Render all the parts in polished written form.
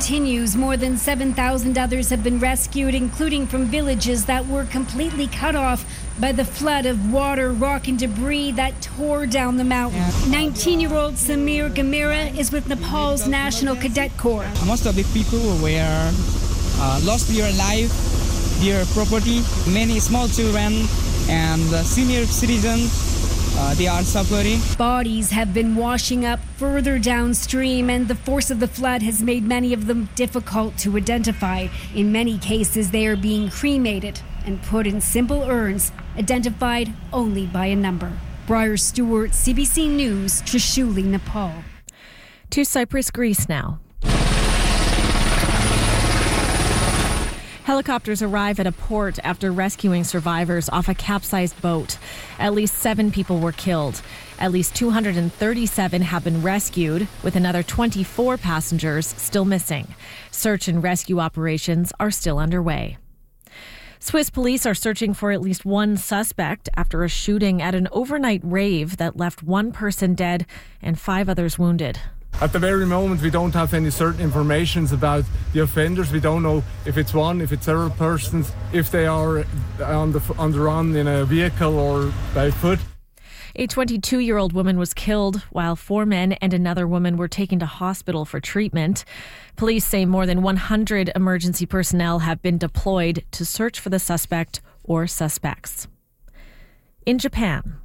continues. More than 7,000 others have been rescued, including from villages that were completely cut off by the flood of water, rock, and debris that tore down the mountain. 19-year-old Samir Gamira is with Nepal's National Cadet Corps. Most of the people were lost their life, their property. Many small children and senior citizens, they are suffering. Bodies have been washing up further downstream, and the force of the flood has made many of them difficult to identify. In many cases, they are being cremated and put in simple urns, identified only by a number. Briar Stewart, CBC News, Trishuli, Nepal. To Cyprus, Greece now. Helicopters arrive at a port after rescuing survivors off a capsized boat. At least 7 people were killed. At least 237 have been rescued, with another 24 passengers still missing. Search and rescue operations are still underway. Swiss police are searching for at least one suspect after a shooting at an overnight rave that left 1 person dead and 5 others wounded. At the very moment, we don't have any certain information about the offenders. We don't know if it's one, if it's several persons, if they are on the run in a vehicle or by foot. A 22-year-old woman was killed while 4 men and another woman were taken to hospital for treatment. Police say more than 100 emergency personnel have been deployed to search for the suspect or suspects. In Japan,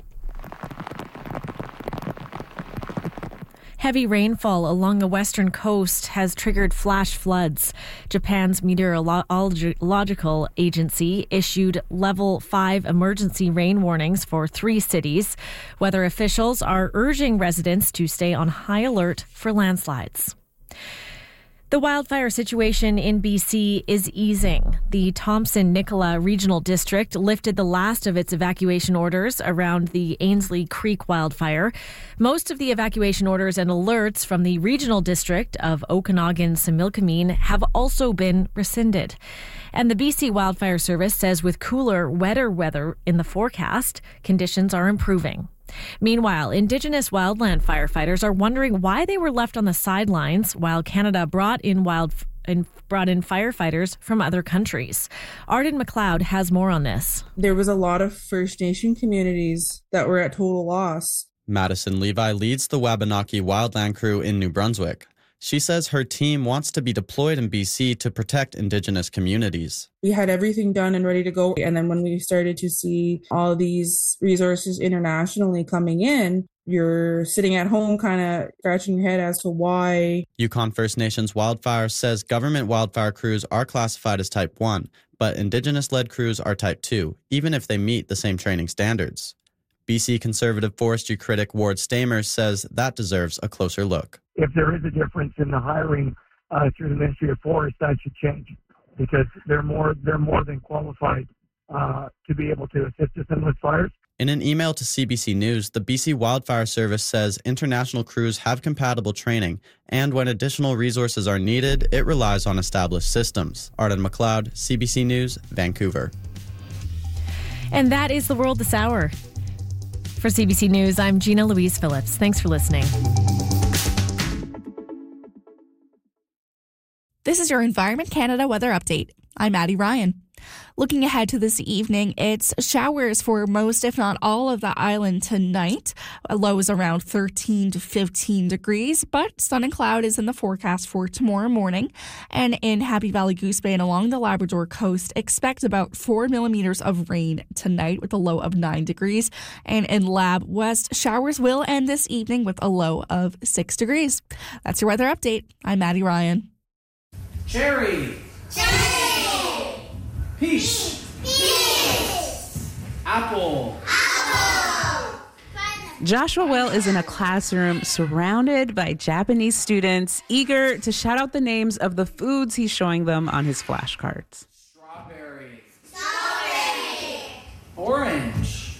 heavy rainfall along the western coast has triggered flash floods. Japan's meteorological agency issued level 5 emergency rain warnings for 3 cities. Weather officials are urging residents to stay on high alert for landslides. The wildfire situation in BC is easing. The Thompson-Nicola Regional District lifted the last of its evacuation orders around the Ainslie Creek wildfire. Most of the evacuation orders and alerts from the Regional District of Okanagan-Similkameen have also been rescinded. And the BC Wildfire Service says with cooler, wetter weather in the forecast, conditions are improving. Meanwhile, Indigenous wildland firefighters are wondering why they were left on the sidelines while Canada brought in firefighters from other countries. Arden McLeod has more on this. There was a lot of First Nation communities that were at total loss. Madison Levi leads the Wabanaki Wildland Crew in New Brunswick. She says her team wants to be deployed in BC to protect Indigenous communities. We had everything done and ready to go. And then when we started to see all these resources internationally coming in, you're sitting at home kind of scratching your head as to why. Yukon First Nations Wildfire says government wildfire crews are classified as Type 1, but Indigenous-led crews are Type 2, even if they meet the same training standards. BC Conservative forestry critic Ward Stamers says that deserves a closer look. If there is a difference in the hiring through the Ministry of Forest, that should change because they're more than qualified to be able to assist us in those fires. In an email to CBC News, the BC Wildfire Service says international crews have compatible training, and when additional resources are needed, it relies on established systems. Arden McLeod, CBC News, Vancouver. And that is the world this hour. For CBC News, I'm Gina Louise Phillips. Thanks for listening. This is your Environment Canada weather update. I'm Maddie Ryan. Looking ahead to this evening, it's showers for most, if not all, of the island tonight. Lows around 13 to 15 degrees, but sun and cloud is in the forecast for tomorrow morning. And in Happy Valley, Goose Bay, and along the Labrador coast, expect about 4 millimeters of rain tonight with a low of 9 degrees. And in Lab West, showers will end this evening with a low of 6 degrees. That's your weather update. I'm Maddie Ryan. Cherry. Peach. Apple. Joshua Will is in a classroom surrounded by Japanese students eager to shout out the names of the foods he's showing them on his flashcards. Strawberry. Orange.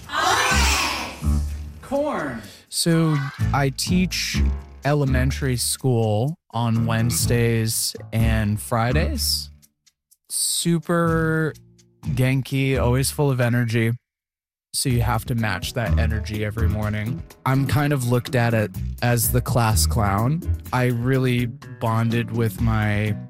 Corn. So I teach elementary school on Wednesdays and Fridays. Super Genki, always full of energy. So you have to match that energy every morning. I'm kind of looked at it as the class clown. I really bonded with my